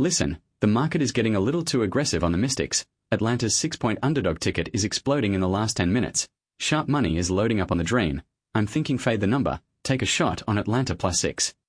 Listen, the market is getting a little too aggressive on the Mystics. Atlanta's 6-point underdog ticket is exploding in the last 10 minutes. Sharp money is loading up on the drain. I'm thinking fade the number, take a shot on Atlanta +6.